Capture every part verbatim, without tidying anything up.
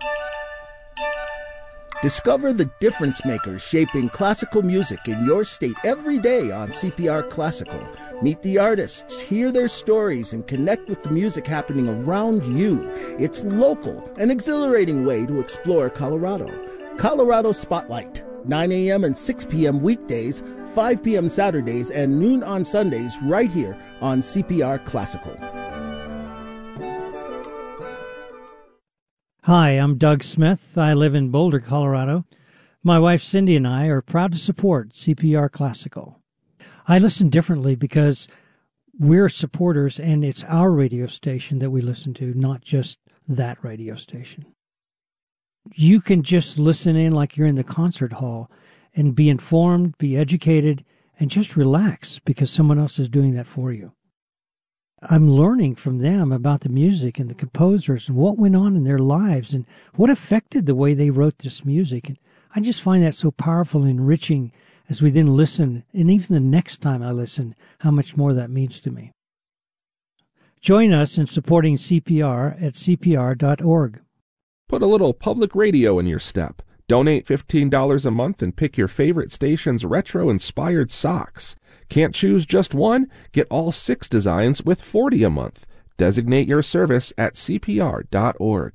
Discover the difference makers shaping classical music in your state every day on C P R Classical. Meet the artists, hear their stories, and connect with the music happening around you. It's local, an exhilarating way to explore Colorado. Colorado Spotlight, nine a.m. and six p.m. weekdays, five p.m. Saturdays, and noon on Sundays right here on C P R Classical. Hi, I'm Doug Smith. I live in Boulder, Colorado. My wife Cindy and I are proud to support C P R Classical. I listen differently because we're supporters and it's our radio station that we listen to, not just that radio station. You can just listen in like you're in the concert hall and be informed, be educated, and just relax because someone else is doing that for you. I'm learning from them about the music and the composers and what went on in their lives and what affected the way they wrote this music. And I just find that so powerful and enriching as we then listen, and even the next time I listen, how much more that means to me. Join us in supporting C P R at C P R dot org. Put a little public radio in your step. Donate fifteen dollars a month and pick your favorite station's retro-inspired socks. Can't choose just one? Get all six designs with forty dollars a month. Designate your service at C P R dot org.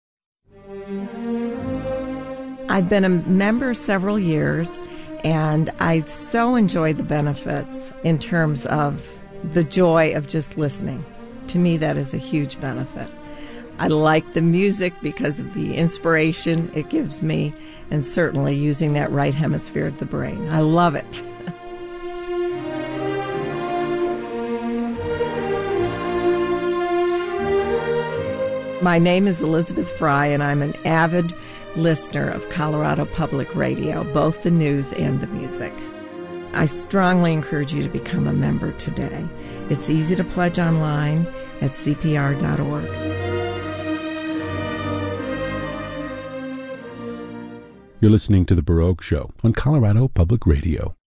I've been a member several years, and I so enjoy the benefits in terms of the joy of just listening. To me, that is a huge benefit. I like the music because of the inspiration it gives me, and certainly using that right hemisphere of the brain. I love it. My name is Elizabeth Fry, and I'm an avid listener of Colorado Public Radio, both the news and the music. I strongly encourage you to become a member today. It's easy to pledge online at C P R dot org. You're listening to The Baroque Show on Colorado Public Radio.